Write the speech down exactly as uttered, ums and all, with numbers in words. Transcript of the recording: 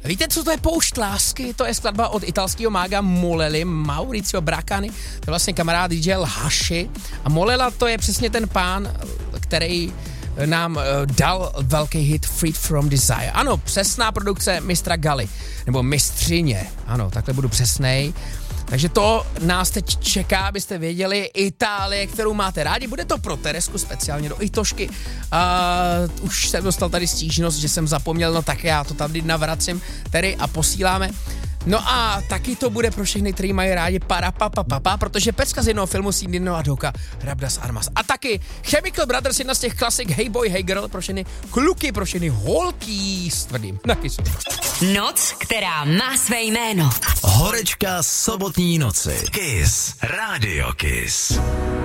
Víte, co to je Poušť lásky? To je skladba od italského mága Molely, Mauricio Bracani, to je vlastně kamarád D J Hashi. A Molela to je přesně ten pán, který nám uh, dal velký hit Freed from Desire. Ano, přesná produkce mistra Gali, nebo mistřině, ano, takhle budu přesnej. Takže to nás teď čeká, abyste věděli, Itálie, kterou máte rádi. Bude to pro Teresku speciálně do Itošky. Uh, už jsem dostal tady stížnost, že jsem zapomněl, no tak já to tady navracím tedy a posíláme. No a taky to bude pro všechny, kteří mají rádi parapapapapa, protože pecka z jednoho filmu Sindino a Doka, Rabdas Armas. A taky Chemical Brothers, jedna z těch klasik Hey Boy, Hey Girl, pro všechny kluky, pro všechny holky s tvrdým na kysu. Noc, která má své jméno. Horečka sobotní noci. Kiss. Radio Kiss.